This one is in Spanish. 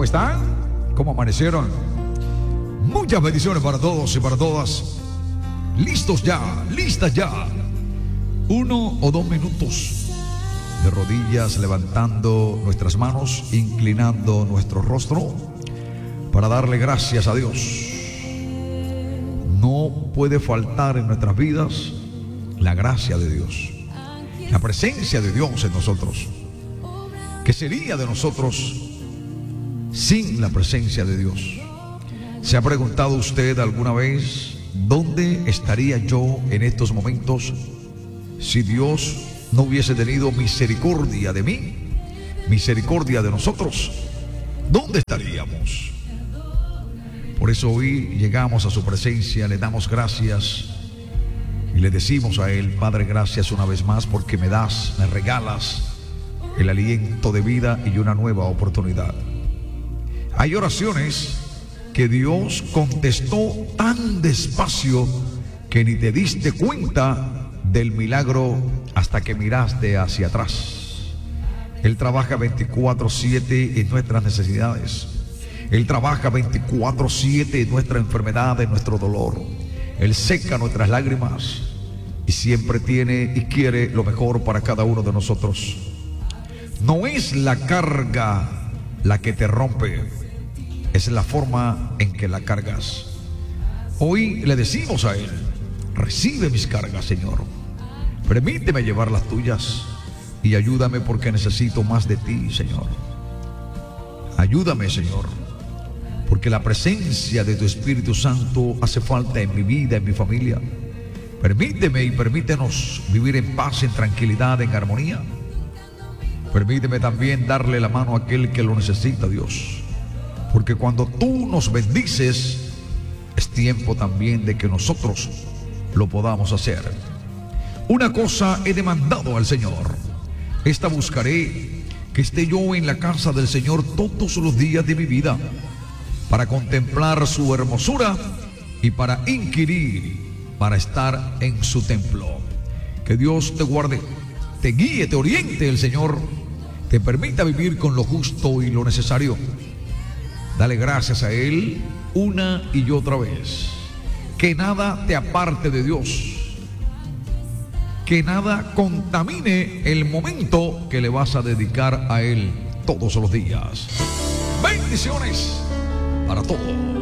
¿Cómo están? ¿Cómo amanecieron? Muchas bendiciones para todos y para todas. Listos ya, listas ya. 1 o 2 minutos de rodillas, levantando nuestras manos, inclinando nuestro rostro para darle gracias a Dios. No puede faltar en nuestras vidas la gracia de Dios, la presencia de Dios en nosotros. ¿Qué sería de nosotros sin la presencia de Dios? ¿Se ha preguntado usted alguna vez dónde estaría yo en estos momentos si Dios no hubiese tenido misericordia de mí, misericordia de nosotros? ¿Dónde estaríamos? Por eso hoy llegamos a su presencia, le damos gracias y le decimos a Él: Padre, gracias una vez más porque me das, me regalas el aliento de vida y una nueva oportunidad. Hay oraciones que Dios contestó tan despacio que ni te diste cuenta del milagro hasta que miraste hacia atrás. Él trabaja 24/7 en nuestras necesidades. Él trabaja 24/7 en nuestra enfermedad, en nuestro dolor. Él seca nuestras lágrimas y siempre tiene y quiere lo mejor para cada uno de nosotros. No es la carga la que te rompe, es la forma en que la cargas. Hoy le decimos a Él: recibe mis cargas, Señor. Permíteme llevar las tuyas y ayúdame porque necesito más de ti, Señor. Ayúdame, Señor, porque la presencia de tu Espíritu Santo hace falta en mi vida, en mi familia. Permíteme y permítenos vivir en paz, en tranquilidad, en armonía. Permíteme también darle la mano a aquel que lo necesita, Dios, porque cuando tú nos bendices, es tiempo también de que nosotros lo podamos hacer. Una cosa he demandado al Señor, esta buscaré, que esté yo en la casa del Señor todos los días de mi vida, para contemplar su hermosura y para inquirir, para estar en su templo. Que Dios te guarde, te guíe, te oriente el Señor, te permita vivir con lo justo y lo necesario. Dale gracias a Él una y otra vez. Que nada te aparte de Dios, que nada contamine el momento que le vas a dedicar a Él todos los días. Bendiciones para todos.